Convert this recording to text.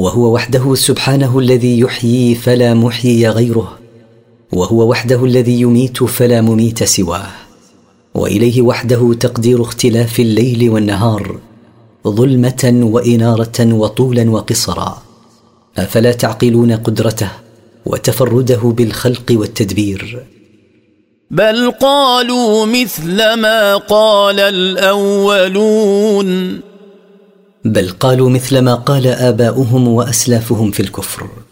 وهو وحده سبحانه الذي يحيي فلا محيي غيره، وهو وحده الذي يميت فلا مميت سواه، وإليه وحده تقدير اختلاف الليل والنهار، ظلمة وإنارة وطولا وقصرا. أفلا تعقلون قدرته وتفرده بالخلق والتدبير؟ بل قالوا مثل ما قال الأولون. بل قالوا مثل ما قال آباؤهم وأسلافهم في الكفر.